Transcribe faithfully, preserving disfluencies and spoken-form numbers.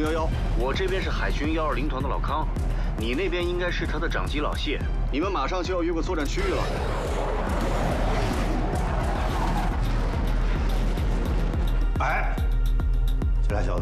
幺幺， 我这边是海军幺二零团的老康，你那边应该是他的长机老谢。 你们马上就要越过作战区域了。 哎，这俩小子。